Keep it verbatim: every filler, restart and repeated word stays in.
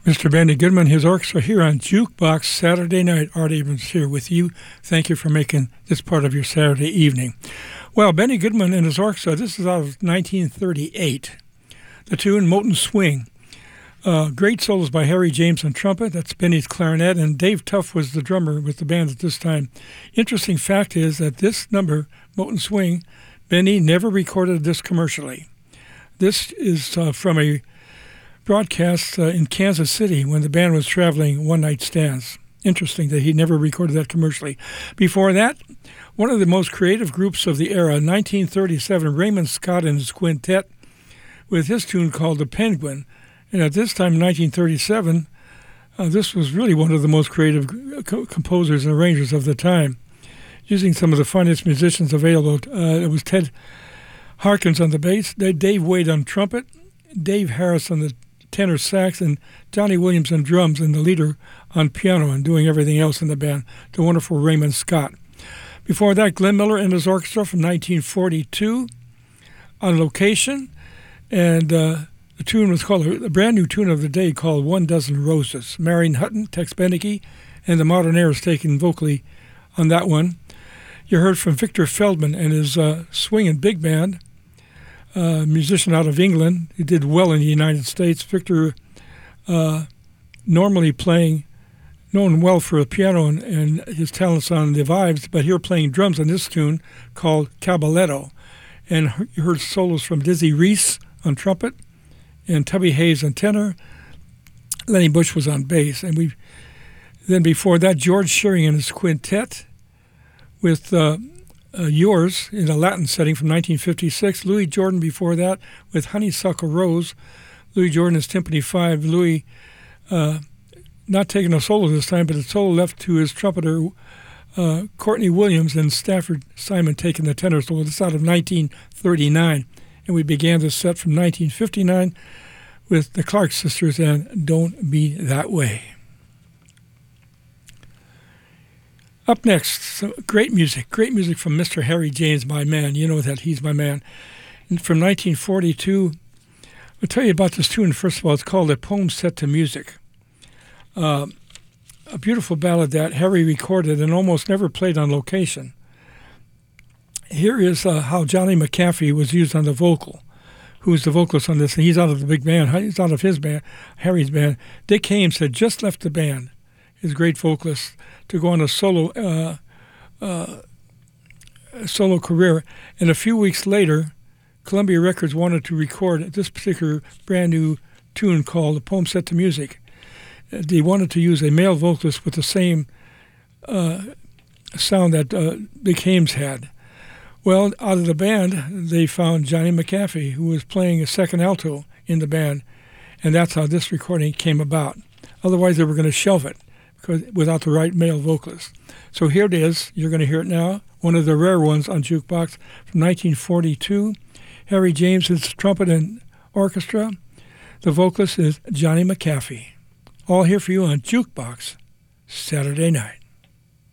Mister Benny Goodman, his orchestra here on Jukebox Saturday night. Art Abrams here with you. Thank you for making this part of your Saturday evening. Well, Benny Goodman and his orchestra, this is out of nineteen thirty-eight. The tune, Moton Swing. Uh, great solos by Harry James on trumpet. That's Benny's clarinet, and Dave Tuff was the drummer with the band at this time. Interesting fact is that this number, Moton Swing, Benny never recorded this commercially. This is uh, from a broadcast uh, in Kansas City when the band was traveling one-night stands. Interesting that he never recorded that commercially. Before that, one of the most creative groups of the era, nineteen thirty-seven, Raymond Scott and his quintet, with his tune called The Penguin. And at this time, nineteen thirty-seven, uh, this was really one of the most creative co- composers and arrangers of the time, using some of the finest musicians available. Uh, it was Ted Harkins on the bass, Dave Wade on trumpet, Dave Harris on the tenor sax, and Johnny Williams on drums, and the leader on piano and doing everything else in the band, the wonderful Raymond Scott. Before that, Glenn Miller and his orchestra from nineteen forty-two, On Location, and uh, the tune was called, a brand new tune of the day called One Dozen Roses. Marion Hutton, Tex Beneke, and the Modernaires taken vocally on that one. You heard from Victor Feldman and his uh, swinging big band, uh, musician out of England. He did well in the United States. Victor uh, normally playing, known well for the piano and, and his talents on the vibes, but here playing drums on this tune called Caballetto. And you heard solos from Dizzy Reese on trumpet, and Tubby Hayes on tenor. Lenny Bush was on bass. And we then before that, George Shearing and his quintet with uh, uh, Yours in a Latin setting from nineteen fifty-six. Louis Jordan before that with Honeysuckle Rose. Louis Jordan is Timpani five. Louis uh, not taking a solo this time, but a solo left to his trumpeter, uh, Courtney Williams, and Stafford Simon taking the tenor solo. This is out of nineteen thirty-nine. And we began this set from nineteen fifty-nine with the Clark Sisters and Don't Be That Way. Up next, some great music, great music from Mister Harry James, my man. You know that he's my man. And from nineteen forty-two, I'll tell you about this tune. First of all, it's called A Poem Set to Music. Uh, a beautiful ballad that Harry recorded and almost never played on location. Here is uh, how Johnny McAfee was used on the vocal, who's the vocalist on this, and he's out of the big band. He's out of his band, Harry's band. Dick Hames had just left the band, his great vocalist, to go on a solo uh, uh, solo career. And a few weeks later, Columbia Records wanted to record this particular brand new tune called A Poem Set to Music. They wanted to use a male vocalist with the same uh, sound that uh, Dick Hames had. Well, out of the band, they found Johnny McAfee, who was playing a second alto in the band, and that's how this recording came about. Otherwise, they were going to shelve it because without the right male vocalist. So here it is. You're going to hear it now, one of the rare ones on Jukebox from nineteen forty-two. Harry James is trumpet and orchestra. The vocalist is Johnny McAfee. All here for you on Jukebox Saturday night.